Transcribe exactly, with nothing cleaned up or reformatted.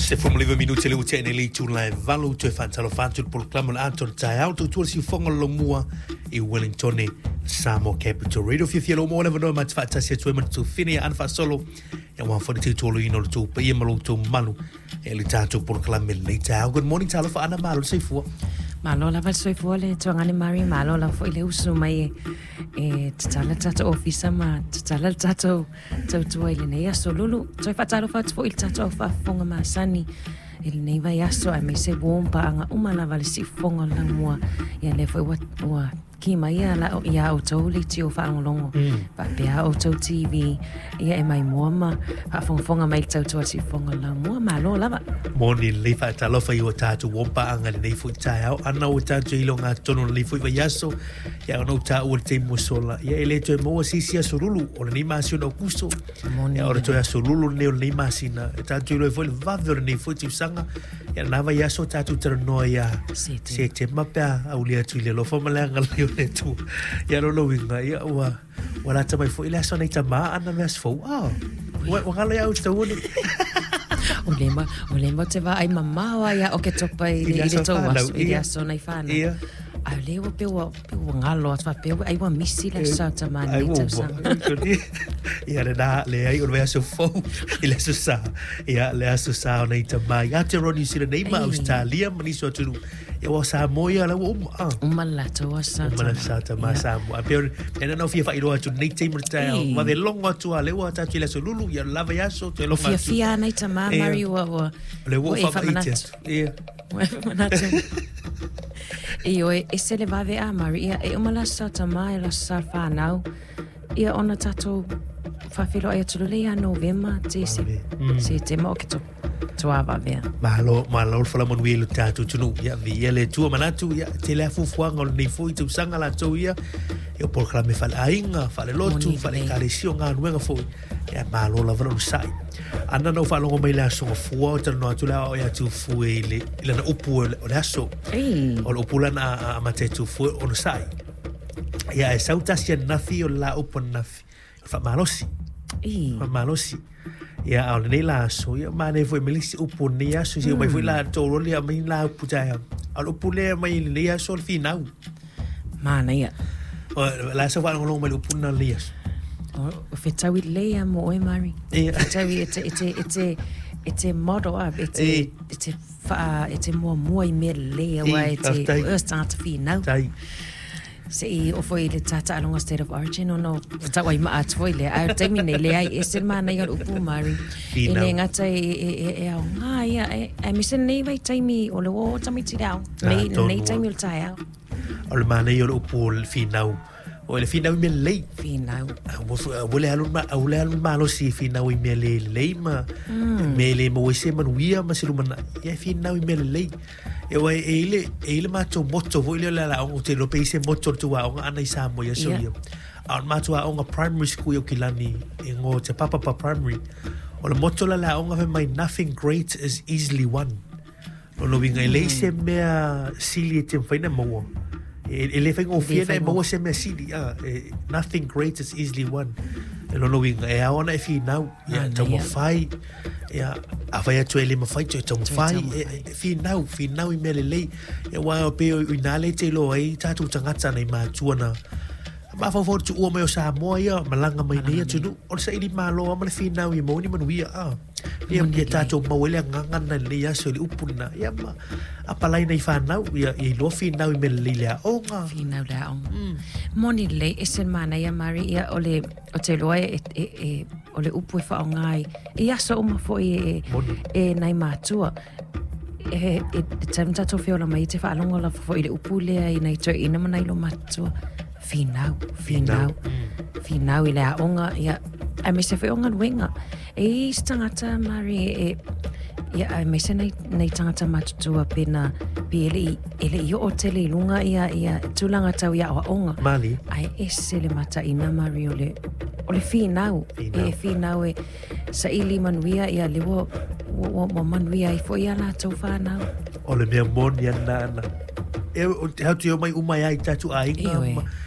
Se formule minuti le utene li tu la valu tu fanza lo fanza por clamo l'anton tai auto tu si fongo lo mua e Wellington Samo Capital Radio fi fielo mo never know much fata se tu man tu fini an fa solo e one forty-two tolo ino tu pe malu tu malu e li tato por clamo le tai. Good morning talo fa ana malu sei fu malo la vai fu le tu ngani mari malo la foi le usu mai e tala tato office ma tala tato tu tu ile ne aso lulu tu fata lo fata foi tato fa fonga ma sani il nei vai aso a me se bomba anga uma la vale si fonga la mua ya le foi wa wa ki mai ala ya auto le tio fa longo pa pe auto T V ya e mai moma fa fonga fonga mai tau tu si fonga la mua malo lava moni le fa talo fa yo tatu wompa anga le fu tai au ana o tatu ilonga tono le fu vai aso ya no ta o te musola ya ele to mo si si asolulu o ni ma si no kuso ya ora to asolulu ne o ni ma sina tatu le fu va ver ni fu tu sanga ya na vai aso tatu terno ya se te mapa au le tu le lo fa malanga le le tu ya no lo winga ya wa wala ta mai fu ile aso nei ta ma ana mes fu ah wa wa le au to ni o lema o lema te va ai mama wa ya o ke topa i le to was i ya so nei fana a le o pe o pe o ngalo at fa pe ai wa misi la sa ta man nei to sa ya le da le ai o ve so fo ile so sa ya le so sa nei ta mai ya te roni si nei ma Australia mani so tu ya wa sa moya la o ah uma la to wa sa uma la sa ta ma sa a pe ena no fi fa ilo atu nei te mrta ma de longo atu ale wa ta tu le so lulu ya la ya so te lo fa fi fi nei ta ma mari wa wa le wo fa ite ya Io e se le va a Maria e uma la sa ta mai la sa fa now ia ona tato fa filo e tu le a november te se se te mo ke to to ava vea malo malo fa la mon wi lu tato tu no ya vi ele tu manatu ya te le fu fu ngol ni fu tu sanga la to ya io por clame fa la inga fa le lotu fa le carisio nga nuenga fu ya malo la vro sai ana no fa longo mai la so fu o te no tu la o ya tu fu ile ile na upu o la so o lo pula na ma te tu fu o sai ya e sauta sia nafi o la upu nafi fa malosi fa malosi ya au nei la so ya ma ne foi melisi upu ni ya so si mai foi la to ro le mai la upu ja au upu le mai le ya so final ma na ya la so fa longo mai upu na le o fetawi le ya mo e mari fetawi ete ete ete ete model up ete ete fa ete mo mo i me le wa ete start final se o foi le tata along state of origin o no ta wai ma at foi le a te mine le ai ese mana ia upu mari ele ngata e e au nga ia e mi se nei vai taimi o le o tami tirau nei nei taimi o tai au o le mana ia upu final o le final me le final o le alu ma o le alu ma lo si final me le le ma me le mo se man wia ma se lu mana ia final me le e wai ele ele ma to moto vo ile la o te lo pe se moto tu wa o ana isa mo ya so ia a ma tu a o primary school yo kilani e ngo te papa pa primary o le moto la la o nga mai nothing great is easily won o lo winga ele se me sili te faina mo ele fai ngo fiena e mo se me sili ah nothing great is easily won e lo winga e a ona e fi now ya to mo fai ya a vai tu ele mo fai tu to mo fai fi now fi now i mele le e wa pe o inale te lo ai ta tu tangata nei ma tuana ma fa for tu o me o sa mo ya malanga mai nei tu no o sa ili malo ma fi now i mo ni man wi ah ia ia ta tu mo ele nganga na le ya so li upuna ya ma apalai nei fa now ya i lo fi now i mele le o nga fi now da on moni le esen mana ya mari ya ole o te lo e e o le upu e wha o ngai i aso uma fo e e nai mātua e e tamta to fio la mai te wha alongo la fo i le upu lea i nei to ina mana i lo mātua finau finau finau i le a onga ia a me se whi onga luenga e i stangata mari e ia a me se nei, nei tangata matutua pena pi ele ele i o tele i lunga ia ia tulanga tau ia o onga mali ai ese le mata ina mari o le o le finau e finau e sa ili manuia ia le wo wo mo manuia i fo ia la tau whanau o le mea moni ana ana e o te hautu o mai umai ai tatu a inga